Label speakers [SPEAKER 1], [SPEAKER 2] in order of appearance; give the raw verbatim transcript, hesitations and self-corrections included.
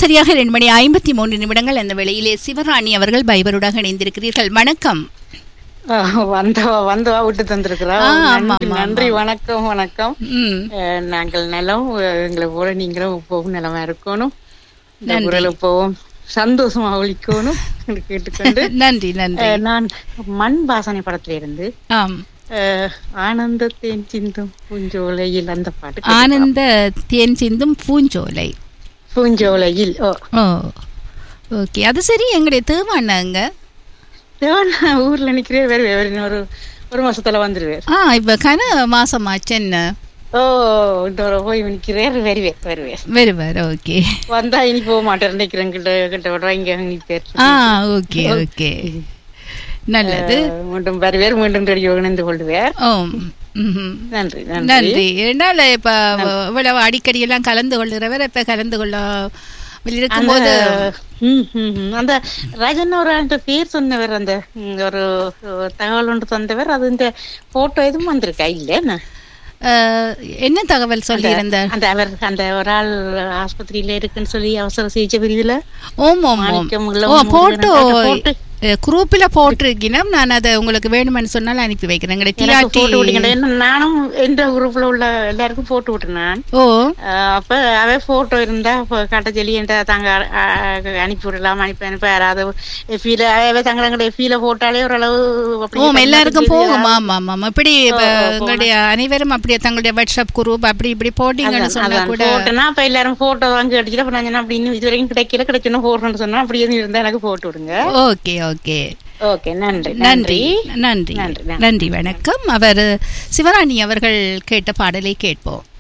[SPEAKER 1] சரியாக இரண்டு மணி ஐம்பத்தி மூன்று நிமிடங்கள். அந்த வேளையிலே சிவராணி அவர்கள் பைபருடன் இணைந்திருக்கிறீர்கள். வணக்கம்.
[SPEAKER 2] வந்தவா வந்தவா விட்டு தந்திருக்கிறா. நன்றி, வணக்கம் வணக்கம். நாங்கள் நலம், எங்களை போல நீங்களும் உப்பவும் நிலமா இருக்கணும், உப்பவும் சந்தோஷமா ஒழிக்கணும் கேட்டுக்கொண்டு
[SPEAKER 1] நன்றி நன்றி.
[SPEAKER 2] நான் மண் வாசனை படத்துல இருந்து ஆனந்த தேன் சிந்தும் பூஞ்சோலையில் அந்த பாட்டு.
[SPEAKER 1] ஆனந்த தேன் சிந்தும் பூஞ்சோலை
[SPEAKER 2] பூஞ்சோலையில். ஓ
[SPEAKER 1] ஓகே, அது சரி. எங்களுடைய தேவாண்ணாங்க
[SPEAKER 2] தேவாண்ணா ஊர்ல நிக்கிறேன். வேறு வேறு ஒரு ஒரு மாசத்துல வந்துருவேன்.
[SPEAKER 1] ஆ இப்ப கன மாசமாச்சு என்ன?
[SPEAKER 2] ஓ போய் நிக்கிறேன். வருவேன் வருவேன்
[SPEAKER 1] வருவார். ஓகே,
[SPEAKER 2] வந்தா இனி போக மாட்டேன் நினைக்கிறேன். கிட்ட கிட்ட விடுறா இங்க நிற்பேன்.
[SPEAKER 1] ஆ ஓகே ஓகே, நல்லது.
[SPEAKER 2] மீண்டும் வருவேர், மீண்டும் ரெடி இணைந்து கொள்வேர்.
[SPEAKER 1] ஓ
[SPEAKER 2] நன்றி
[SPEAKER 1] நன்றி. என்னால இப்ப இவ்வளவு அடிக்கடி எல்லாம் கலந்து கொள்கிறவர் இப்ப கலந்து கொள்ள இருக்கும்போது
[SPEAKER 2] அந்த ராஜன் ஒரு பேர் சொன்னவர், அந்த ஒரு தகவல் ஒன்று தந்தவர், அது இந்த போட்டோ எதுவும் வந்திருக்கா? இல்ல
[SPEAKER 1] என்ன தகவல் சொல்லி இருந்தார்?
[SPEAKER 2] அந்த அவர் அந்த ஒரு ஆள் ஆஸ்பத்திரியில இருக்குன்னு சொல்லி அவசர சிகிச்சை பிரிவுல.
[SPEAKER 1] ஓம் ஓம் ஓம் போட்டோ குரூப்ல போட்டிருக்கீங்கன்னா நான் அதை உங்களுக்கு வேணும்னு சொன்னாலும் அனுப்பி வைக்கிறேன்.
[SPEAKER 2] நானும் எந்த குரூப்ல உள்ள எல்லாருக்கும் போட்டு விட்டுறேன்.
[SPEAKER 1] ஓ
[SPEAKER 2] அப்ப அவே போட்டோ இருந்தா கட்ட சொல்லி என்ற தாங்க அனுப்பி விடலாம். அனுப்பி அனுப்ப யாராவது எஃபில அவே தங்களை எஃபில போட்டாலே ஓரளவு
[SPEAKER 1] எல்லாருக்கும் போகும். ஆமா ஆமா, இப்படி உங்களுடைய அனைவரும் அப்படியே தங்களுடைய வாட்ஸ்அப் குரூப் அப்படி இப்படி போட்டீங்கன்னு சொன்னா கூட
[SPEAKER 2] போட்டோன்னா அப்ப எல்லாரும் போட்டோ வாங்கி அடிச்சுட்டு அப்ப நான் அப்படி இன்னும் இது வரைக்கும் கிடைக்கல கிடைக்கணும் போடுறேன்னு சொன்னா அப்படி எதுவும் இருந்தா எனக்கு போட்டு விடுங்க.
[SPEAKER 1] ஓகே ஓகே
[SPEAKER 2] ஓகே, நன்றி
[SPEAKER 1] நன்றி நன்றி நன்றி. வணக்கம். அவர் சிவராணி அவர்கள் கேட்ட பாடலை கேட்போம்.